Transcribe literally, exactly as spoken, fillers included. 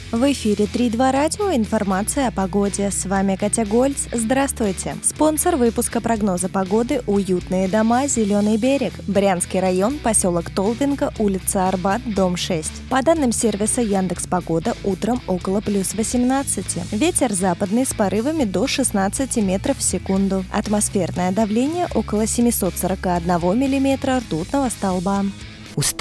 В эфире три два радио. Информация о погоде. С вами Катя Гольц. Здравствуйте. Спонсор выпуска прогноза погоды — уютные дома «Зеленый берег». Брянский район, поселок Толбинка, улица Арбат, дом шесть. По данным сервиса Яндекс.Погода, утром около плюс восемнадцати. Ветер западный с порывами до шестнадцати метров в секунду. Атмосферное давление около семьсот сорок один миллиметра ртутного столба.